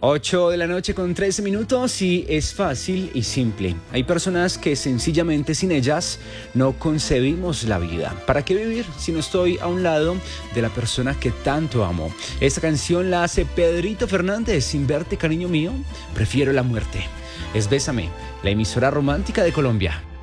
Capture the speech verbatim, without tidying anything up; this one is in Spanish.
ocho de la noche con trece minutos y es fácil y simple. Hay personas que sencillamente sin ellas no concebimos la vida. ¿Para qué vivir si no estoy a un lado de la persona que tanto amo? Esta canción la hace Pedrito Fernández. Sin verte, cariño mío, prefiero la muerte. Es Bésame, la emisora romántica de Colombia.